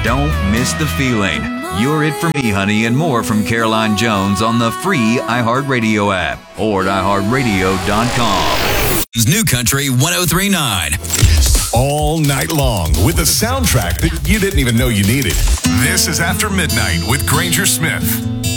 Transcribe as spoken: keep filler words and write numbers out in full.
Don't miss the feeling. You're It For Me, Honey, and more from Caroline Jones on the free iHeartRadio app or at i heart radio dot com. New Country one oh three point nine. All night long with the soundtrack that you didn't even know you needed. This is After Midnight with Granger Smith.